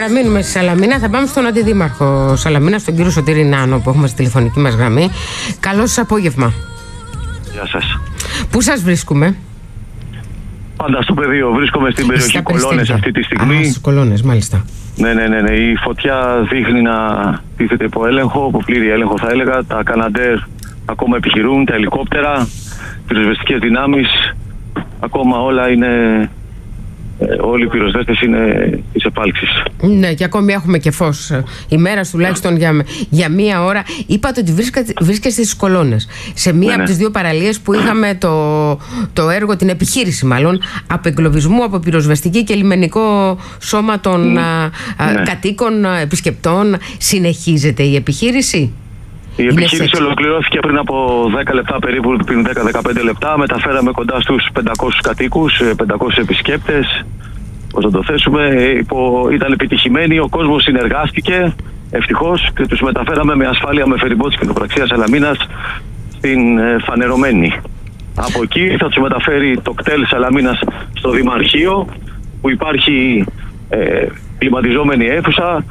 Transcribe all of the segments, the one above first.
παραμείνουμε στη Σαλαμίνα. Θα πάμε στον Αντιδήμαρχο Σαλαμίνα, στον κύριο Σωτήρη Νάνο, που έχουμε στη τηλεφωνική μας γραμμή. Καλό σας απόγευμα. Γεια σας. Πού σας βρίσκουμε? Πάντα στο πεδίο. Βρίσκομαι στην περιοχή Κολώνες αυτή τη στιγμή. Στις Κολώνες, μάλιστα. Ναι. Η φωτιά δείχνει να τίθεται υπό έλεγχο, υπό πλήρη έλεγχο θα έλεγα. Τα Καναντέρ ακόμα επιχειρούν, τα ελικόπτερα, πυροσβεστικές δυνάμεις. Ακόμα όλα είναι... όλοι οι πυροσβέστες είναι της επάλξης. Ναι, και ακόμη έχουμε και φως ημέρας τουλάχιστον για μία ώρα. Είπατε ότι βρίσκεστε στις Κολώνες, σε μία από τις δύο παραλίες που είχαμε το έργο, την επιχείρηση μάλλον, απεγκλωβισμού από πυροσβεστική και λιμενικό σώμα των κατοίκων, επισκεπτών. Συνεχίζεται η επιχείρηση? Η επιχείρηση ολοκληρώθηκε πριν από 10 λεπτά περίπου, πριν 10-15 λεπτά. Μεταφέραμε κοντά στους 500 κατοίκους, 500 επισκέπτες. Πώς να το θέσουμε, ήταν επιτυχημένη, ο κόσμος συνεργάστηκε ευτυχώς και τους μεταφέραμε με ασφάλεια με φεριμπότ της Κοινοπραξίας Σαλαμίνας στην Φανερωμένη. Από εκεί θα τους μεταφέρει το κτέλ Σαλαμίνας στο Δημαρχείο, που υπάρχει κλιματιζόμενη αίθουσα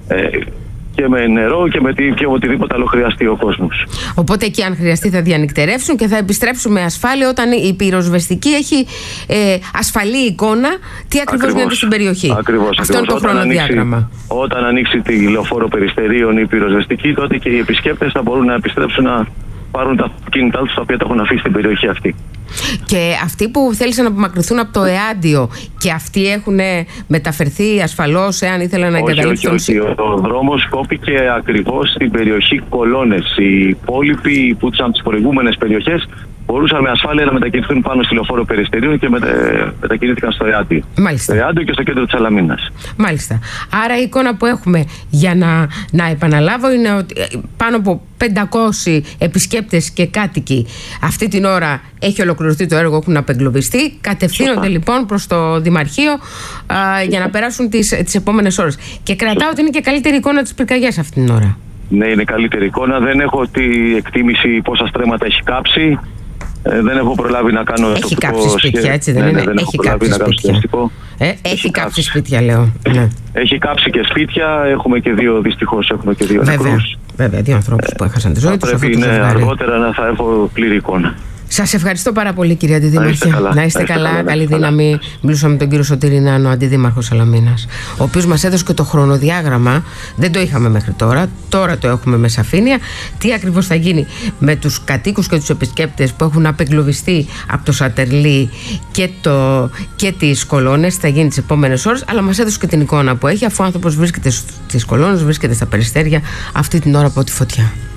και με νερό και οτιδήποτε άλλο χρειαστεί ο κόσμος. Οπότε εκεί, αν χρειαστεί, θα διανυκτερεύσουν και θα επιστρέψουν με ασφάλεια όταν η πυροσβεστική έχει ασφαλή εικόνα τι ακριβώς γίνεται στην περιοχή. Αυτό είναι το χρονοδιάγραμμα. Όταν ανοίξει τη λεωφόρο Περιστερίων η πυροσβεστική, τότε και οι επισκέπτες θα μπορούν να επιστρέψουν να πάρουν τα κίνητά τους τα οποία τα έχουν αφήσει στην περιοχή αυτή. Και αυτοί που θέλησαν να απομακρυνθούν από το ΕΑΝΤΙΟ, και αυτοί έχουν μεταφερθεί ασφαλώς εάν ήθελαν να εγκαταλείψουν? Όχι. Ο δρόμος κόπηκε ακριβώς στην περιοχή Κολώνες. Οι υπόλοιποι που ήταν από τις προηγούμενες περιοχές μπορούσαν με ασφάλεια να μετακινηθούν πάνω στη λεωφόρο Περιστερίων και μετακινήθηκαν στο ΕΑΝΤΙΟ. Μάλιστα. Στο ΕΑΝΤΙΟ και στο κέντρο της Σαλαμίνας. Μάλιστα. Άρα η εικόνα που έχουμε, για να επαναλάβω, είναι ότι πάνω από 500 επισκέπτες και κάτοικοι αυτή την ώρα έχει ολοκληρωθεί το έργο, έχουν απεγκλωβιστεί. Κατευθύνονται λοιπόν προς το Δημαρχείο για να περάσουν τις επόμενες ώρες. Και κρατάω ότι είναι και καλύτερη εικόνα της πυρκαγιάς αυτή την ώρα. Ναι, είναι καλύτερη εικόνα. Δεν έχω τη εκτίμηση πόσα στρέμματα έχει κάψει. Δεν έχω προλάβει να κάνω έχει κάψει σπίτια, έτσι δεν είναι? Δεν έχει κάψει σπίτια. Έχει κάψει σπίτια, λέω. Ναι. Έχει κάψει και σπίτια. Έχουμε και δύο, δυστυχώς έχουμε και δύο νεκρούς. Βέβαια, δύο ανθρώπους που έχασαν τη ζωή τους. Πρέπει αργότερα να θα έχω πλήρη εικόνα. Σας ευχαριστώ πάρα πολύ, κυρία Αντιδήμαρχε. Να είστε καλά, καλή δύναμη. Μιλούσαμε με τον κύριο Σωτήρη Νάνο, Αντιδήμαρχο Σαλαμίνας, ο οποίος μας έδωσε και το χρονοδιάγραμμα. Δεν το είχαμε μέχρι τώρα. Τώρα το έχουμε με σαφήνεια. Τι ακριβώς θα γίνει με τους κατοίκους και τους επισκέπτες που έχουν απεγκλωβιστεί από το Σατερλί και τις Κολώνες. Θα γίνει τις επόμενες ώρες. Αλλά μας έδωσε και την εικόνα που έχει, αφού ο άνθρωπος βρίσκεται στις Κολώνες, βρίσκεται στα Περιστέρια αυτή την ώρα από τη φωτιά.